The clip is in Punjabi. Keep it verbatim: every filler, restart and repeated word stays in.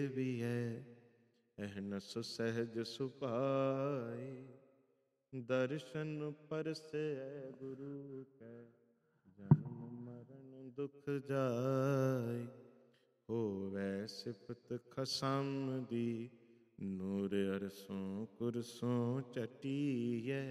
ਵੀ ਹੈ, ਅਹਨਸ ਸਹਿਜ ਸੁਭਾਈ। ਦਰਸ਼ਨ ਪਰਸੈ ਗੁਰੂ ਕੈ, ਜਨਮ ਮਰਨ ਦੁਖ ਜਾਇ। ਹੋਵੈ ਸਿਫਤ ਖਸਮ ਦੀ, ਨੂਰ ਅਰਸੋਂ ਕੁਰਸੋਂ ਚਟੀਐ।